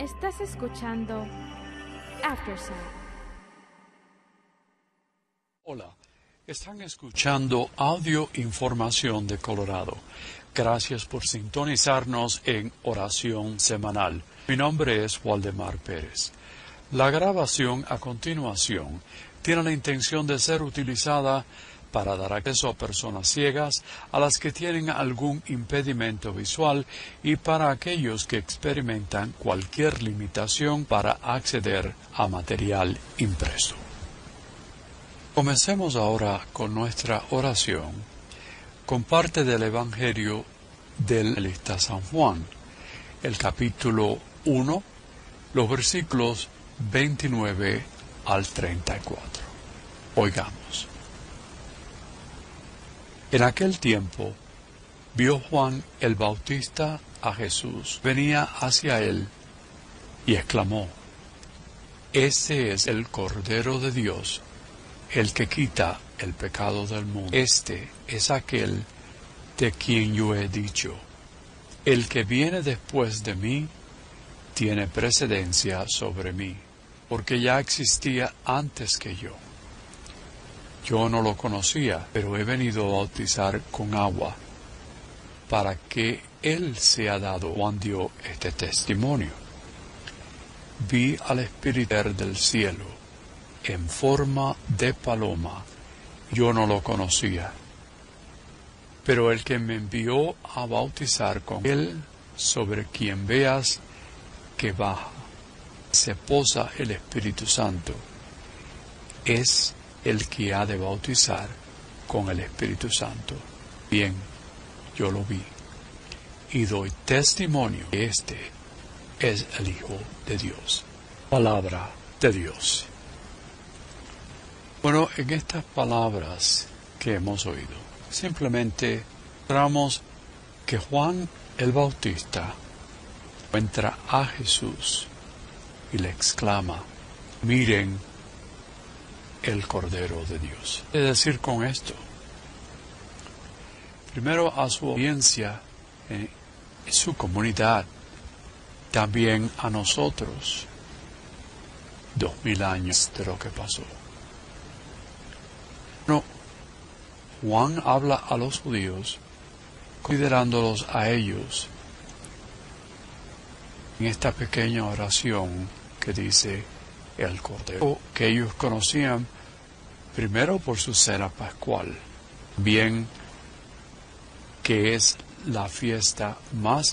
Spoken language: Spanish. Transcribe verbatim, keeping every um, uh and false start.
Estás escuchando Aftersight. Hola, están escuchando Audio Información de Colorado. Gracias por sintonizarnos en Oración Semanal. Mi nombre es Waldemar Pérez. La grabación a continuación tiene la intención de ser utilizada para dar acceso a personas ciegas, a las que tienen algún impedimento visual y para aquellos que experimentan cualquier limitación para acceder a material impreso. Comencemos ahora con nuestra oración, con parte del Evangelio del evangelista San Juan, el capítulo uno, los versículos veintinueve al treinta y cuatro. Oigamos. En aquel tiempo, vio Juan el Bautista a Jesús, venía hacia él, y exclamó: Este es el Cordero de Dios, el que quita el pecado del mundo. Este es aquel de quien yo he dicho: el que viene después de mí tiene precedencia sobre mí, porque ya existía antes que yo. Yo no lo conocía, pero he venido a bautizar con agua, para que él sea dado. Juan dio este testimonio: Vi al Espíritu del cielo, en forma de paloma. Yo no lo conocía, pero el que me envió a bautizar con él, sobre quien veas que baja, se posa el Espíritu Santo, es el que ha de bautizar con el Espíritu Santo. Bien, yo lo vi, y doy testimonio que este es el Hijo de Dios. Palabra de Dios. Bueno, en estas palabras que hemos oído, simplemente mostramos que Juan el Bautista encuentra a Jesús y le exclama: miren el Cordero de Dios. ¿Qué decir con esto? Primero, a su audiencia en su comunidad, también a nosotros, dos mil años de lo que pasó. No, Juan habla a los judíos, considerándolos a ellos en esta pequeña oración que dice el Cordero, que ellos conocían primero por su cena pascual, bien que es la fiesta más